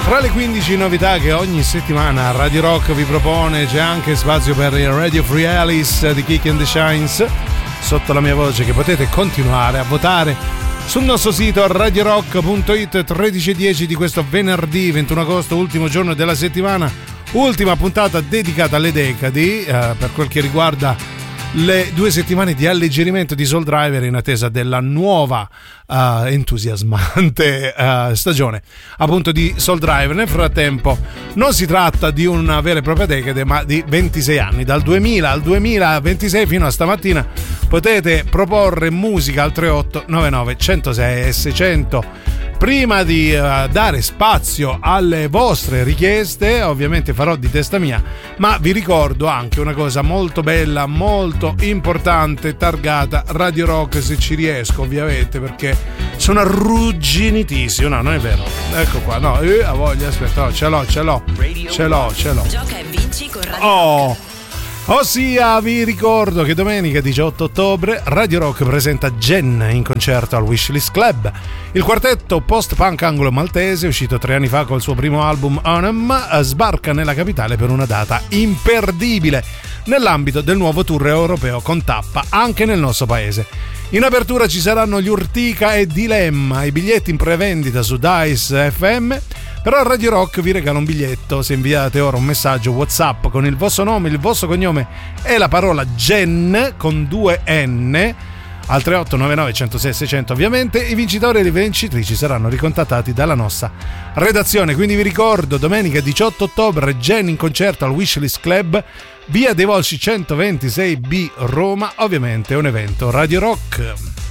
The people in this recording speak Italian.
Tra le 15 novità che ogni settimana Radio Rock vi propone c'è anche spazio per il Radio Free Alice di Kick and the Shines sotto la mia voce, che potete continuare a votare sul nostro sito radiorock.it. 13:10 di questo venerdì 21 agosto, ultimo giorno della settimana, ultima puntata dedicata alle decadi per quel che riguarda le 2 settimane di alleggerimento di Soul Driver in attesa della nuova entusiasmante stagione appunto di Soul Driver. Nel frattempo non si tratta di una vera e propria decade, ma di 26 anni, dal 2000 al 2026 fino a stamattina. Potete proporre musica al 3899 106 600. Prima di dare spazio alle vostre richieste, ovviamente farò di testa mia, ma vi ricordo anche una cosa molto bella, molto importante, targata Radio Rock, se ci riesco ovviamente, perché sono arrugginitissimo. No, non è vero, ecco qua, no, a voglia, aspetta, no, ce l'ho. Gioca e vinci con Radio Rock. Ossia, vi ricordo che domenica 18 ottobre Radio Rock presenta Jen in concerto al Wishlist Club. Il quartetto post-punk anglo-maltese, uscito 3 anni fa col suo primo album Onem, sbarca nella capitale per una data imperdibile nell'ambito del nuovo tour europeo con tappa anche nel nostro paese. In apertura ci saranno gli Urtica e Dilemma, i biglietti in prevendita su Dice FM. Però Radio Rock vi regala un biglietto se inviate ora un messaggio WhatsApp con il vostro nome, il vostro cognome e la parola Gen con 2 N al 3899 106 600. Ovviamente i vincitori e le vincitrici saranno ricontattati dalla nostra redazione. Quindi vi ricordo, domenica 18 ottobre Gen in concerto al Wishlist Club, via dei Volsci 126B, Roma. Ovviamente è un evento Radio Rock.